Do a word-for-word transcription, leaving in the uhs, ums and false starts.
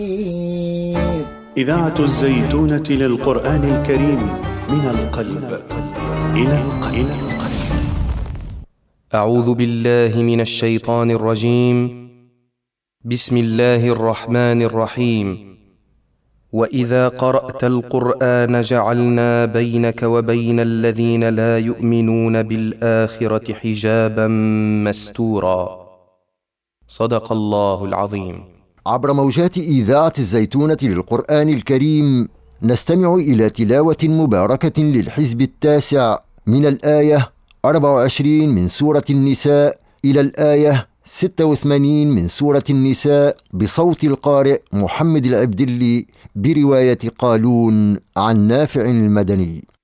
إذاعة الزيتونة للقرآن الكريم من القلب إلى القلب. أعوذ بالله من الشيطان الرجيم. بسم الله الرحمن الرحيم. وإذا قرأت القرآن جعلنا بينك وبين الذين لا يؤمنون بالآخرة حجابا مستورا. صدق الله العظيم. عبر موجات إذاعة الزيتونة للقرآن الكريم نستمع إلى تلاوة مباركة للحزب التاسع من الآية أربع وعشرين من سورة النساء إلى الآية ستة وثمانين من سورة النساء بصوت القارئ محمد العبدلي برواية قالون عن نافع المدني.